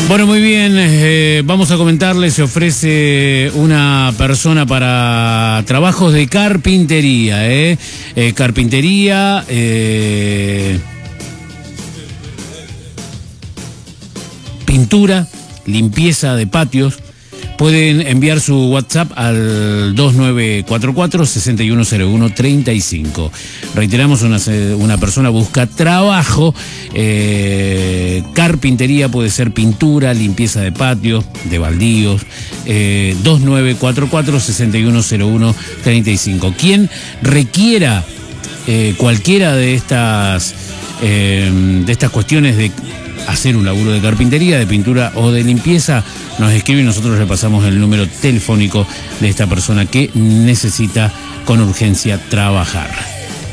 Bueno, muy bien, vamos a comentarles, se ofrece una persona para trabajos de carpintería, carpintería, pintura, limpieza de patios. Pueden enviar su WhatsApp al 2944-610135. Reiteramos, una persona busca trabajo, carpintería, puede ser pintura, limpieza de patios, de baldíos, 2944-610135. Quien requiera cualquiera de estas cuestiones de hacer un laburo de carpintería, de pintura o de limpieza, nos escribe y nosotros le pasamos el número telefónico de esta persona que necesita con urgencia trabajar.